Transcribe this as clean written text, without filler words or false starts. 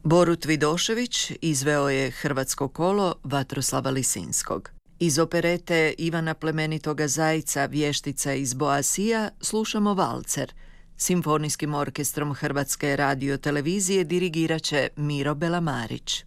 Borut Vidošević izveo je Hrvatsko kolo Vatroslava Lisinskog. Iz operete Ivana Plemenitoga Zajca, Vještica iz Boasija, slušamo valcer. Simfonijskim orkestrom Hrvatske radiotelevizije dirigirat će Miro Belamarić.